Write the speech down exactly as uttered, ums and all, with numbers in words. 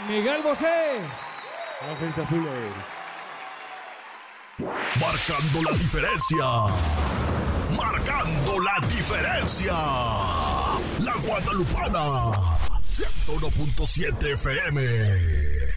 Miguel Bosé. Ángeles Azules. Marcando la diferencia. Marcando la diferencia. La Guadalupana. ciento uno punto siete F M.